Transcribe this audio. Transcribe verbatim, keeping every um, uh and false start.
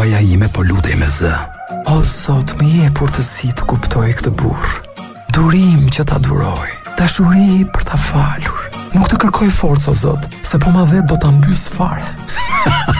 Zemraja ime po lutej me zë. O Zot, më je urtësi të kuptoj këtë burr. Durim që ta duroj, dashuri për ta falur. Nuk të kërkoj forcë o Zot, se po ma dhe do ta mbys fare.